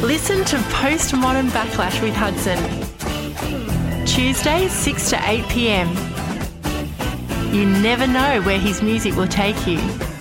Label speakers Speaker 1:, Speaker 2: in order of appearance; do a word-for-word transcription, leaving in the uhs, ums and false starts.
Speaker 1: Listen to Postmodern Backlash with Hudson. Tuesdays, six to eight p m. You never know where his music will take you.